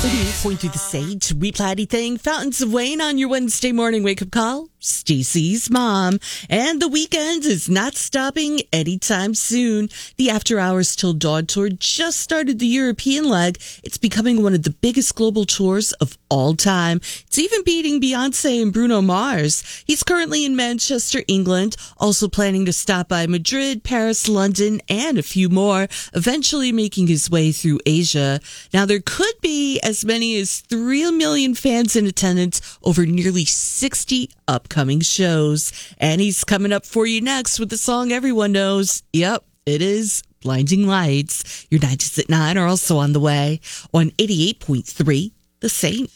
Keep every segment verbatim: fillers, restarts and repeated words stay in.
Point through the sage, we play anything. Fountains of Wayne on your Wednesday morning wake-up call. Stacey's mom. And the weekend is not stopping anytime soon. The After Hours Till Dawn tour just started the European leg. It's becoming one of the biggest global tours of all time. It's even beating Beyonce and Bruno Mars. He's currently in Manchester, England, also planning to stop by Madrid, Paris, London, and a few more, eventually making his way through Asia. Now, there could be as many as three million fans in attendance over nearly sixty upcoming shows. And he's coming up for you next with the song everyone knows. Yep, it is Blinding Lights. Your nineties at nine are also on the way on eighty-eight point three The Saint.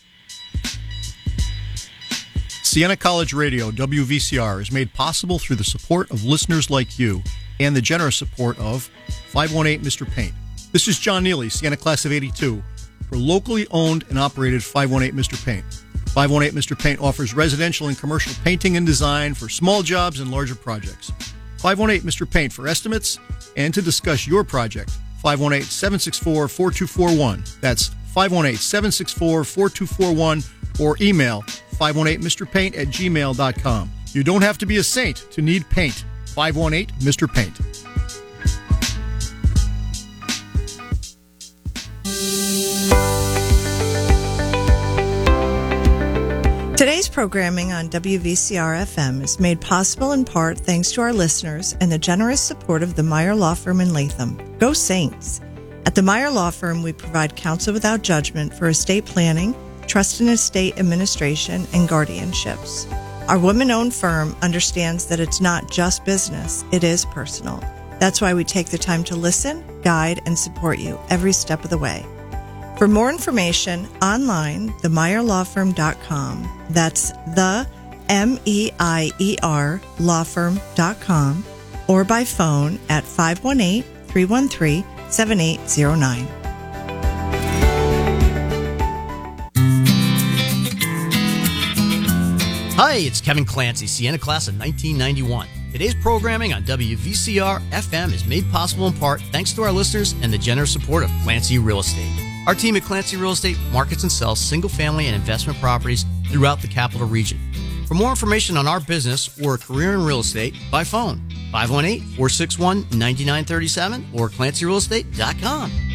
Siena College Radio, W V C R, is made possible through the support of listeners like you and the generous support of five one eight Mister Paint. This is John Neely, Siena Class of eighty-two, for locally owned and operated five one eight Mister Paint. five one eight Mister Paint offers residential and commercial painting and design for small jobs and larger projects. five one eight Mister Paint for estimates and to discuss your project. five one eight, seven six four, four two four one. That's five one eight, seven six four, four two four one or email five one eight Mister Paint at gmail dot com. You don't have to be a saint to need paint. five one eight Mister Paint. Today's programming on W V C R F M is made possible in part thanks to our listeners and the generous support of the Meyer Law Firm in Latham. Go Saints! At the Meyer Law Firm, we provide counsel without judgment for estate planning, trust and estate administration, and guardianships. Our women-owned firm understands that it's not just business, it is personal. That's why we take the time to listen, guide, and support you every step of the way. For more information, online, the meyer law firm dot com. That's the M E I E R law firm dot com, or by phone at five one eight, three one three, seven eight zero nine. Hi, it's Kevin Clancy, Siena Class of nineteen ninety-one. Today's programming on W V C R F M is made possible in part thanks to our listeners and the generous support of Clancy Real Estate. Our team at Clancy Real Estate markets and sells single-family and investment properties throughout the capital region. For more information on our business or a career in real estate, by phone, five one eight, four six one, nine nine three seven or clancy real estate dot com.